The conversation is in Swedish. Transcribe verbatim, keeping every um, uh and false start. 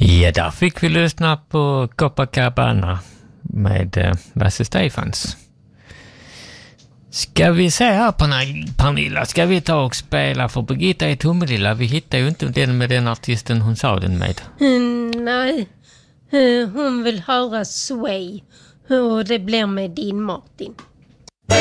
Ja, där fick vi lyssna på Copacabana med eh, Lasse Stefans. Ska vi se här på Pernilla, ska vi ta och spela för Birgitta i Tomelilla? Vi hittar ju inte den med den artisten hon sa den med. Mm, nej, uh, hon vill höra Sway och det blir med din Martin.